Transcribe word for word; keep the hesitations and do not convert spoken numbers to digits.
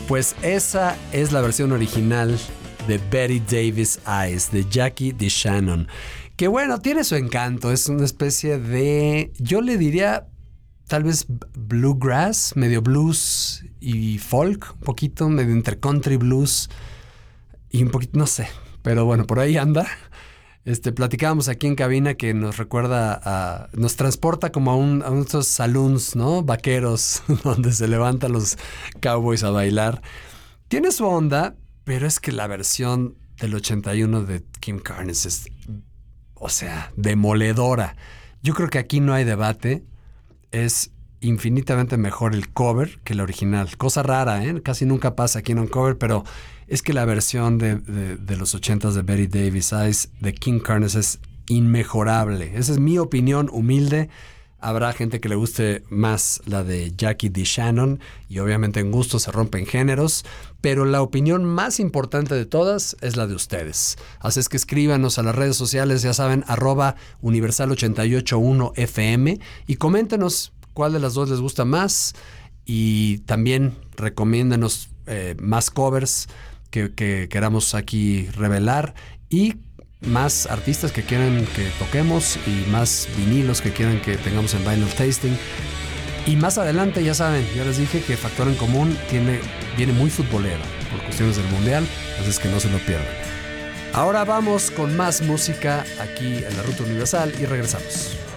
Pues esa es la versión original de Betty Davis Eyes, de Jackie DeShannon. Que bueno, tiene su encanto, es una especie de, yo le diría, tal vez bluegrass, medio blues y folk, un poquito, medio entre country blues y un poquito, no sé, pero bueno, por ahí anda. Este, platicábamos aquí en cabina que nos recuerda a, nos transporta como a, un, a unos saloons, ¿no? Vaqueros, donde se levantan los cowboys a bailar. Tiene su onda, pero es que la versión del ochenta y uno de Kim Carnes es, o sea, demoledora. Yo creo que aquí no hay debate. Es infinitamente mejor el cover que el original. Cosa rara, ¿eh? Casi nunca pasa aquí en un cover, pero es que la versión de, de, de los ochentas de Betty Davis Eyes de Kim Carnes es inmejorable. Esa es mi opinión humilde. Habrá gente que le guste más la de Jackie DeShannon y obviamente en gusto se rompen géneros, pero la opinión más importante de todas es la de ustedes. Así es que escríbanos a las redes sociales, ya saben, arroba universal ochenta y ocho punto uno F M y coméntenos cuál de las dos les gusta más y también recomiéndanos eh, más covers que, que queramos aquí revelar y más artistas que quieran que toquemos y más vinilos que quieran que tengamos en Vinyl Tasting. Y más adelante, ya saben, ya les dije que Factor en Común tiene, viene muy futbolero por cuestiones del Mundial, así es que no se lo pierdan. Ahora vamos con más música aquí en la Ruta Universal y regresamos.